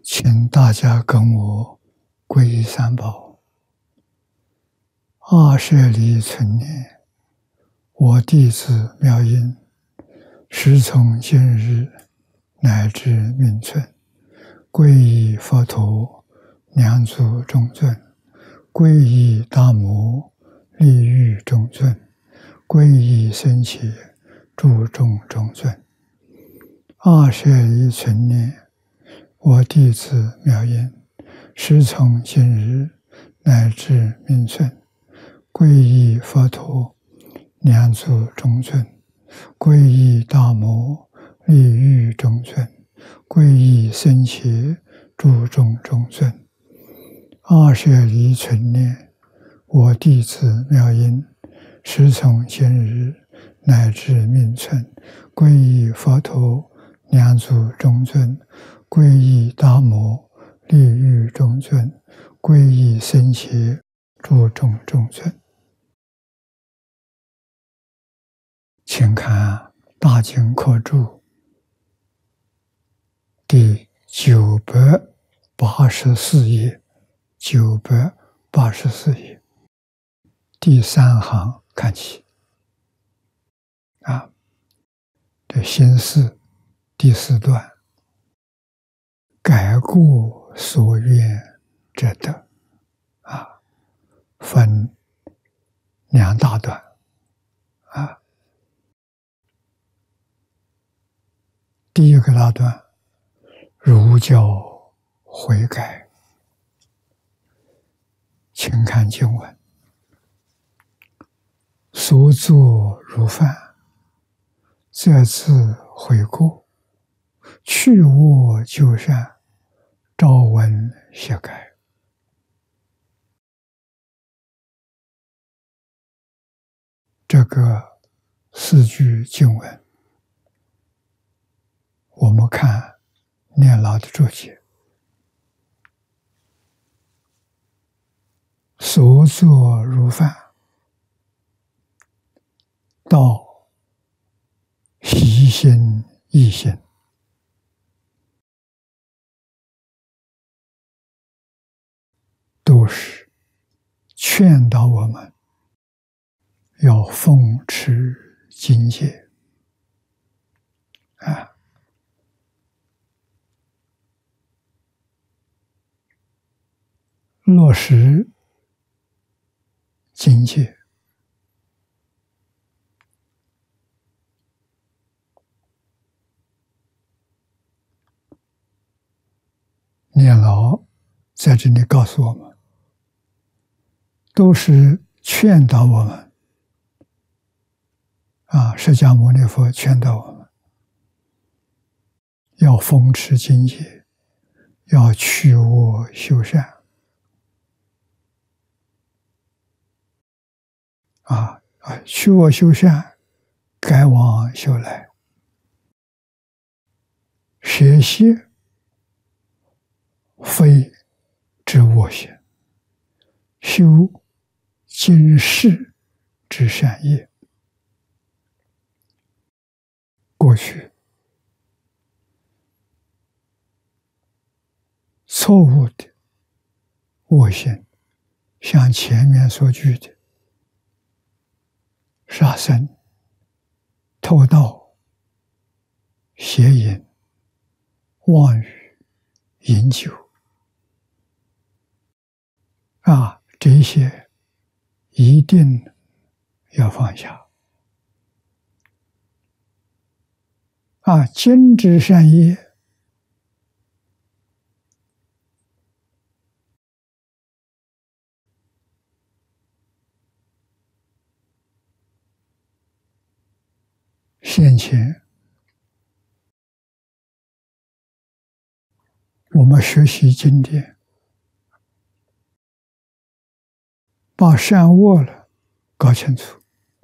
请大家跟我皈依三宝。二舍离存念，我弟子妙音，时从今日乃至命存，皈依佛陀，两足中尊；皈依大摩，利欲中尊；皈依僧伽，诸众中尊。二舍离存念，我弟子妙音，时从今日乃至命存，皈依佛陀，两足中尊；皈依大摩，利欲中尊；皈依僧伽，诸众中尊。二舍离存念，我弟子妙音，时从今日乃至命存，皈依佛陀，两足中尊；皈依大摩，利欲中尊；皈依僧伽，诸众中尊。请看大经课注第984页，984页第3行看起。这心事第4段，改过所愿者得，分2大段。第一个大段，如教悔改。请看经文：所作如犯，再次悔过，去恶就善，朝闻夕改。这个4句经文，我们看念老的注解：所作如犯，到习心意心，都是劝导我们要奉持经戒，落实经戒。念老在这里告诉我们，都是劝导我们，释迦牟尼佛劝导我们要奉持经戒，要去恶修善。去恶修善，改往修来。舍歇非之恶行，修今世之善业。过去错误的恶行，像前面所举的杀生、偷盗、邪淫、妄语、饮酒，这些一定要放下。今之善业，先前我们学习经典，把善恶了搞清楚。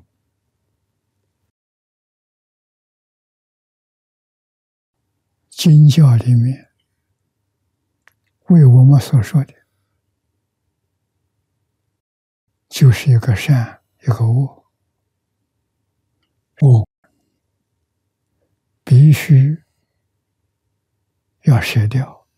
经教里面为我们所说的，就是一个善，一个恶。恶必须要舍掉，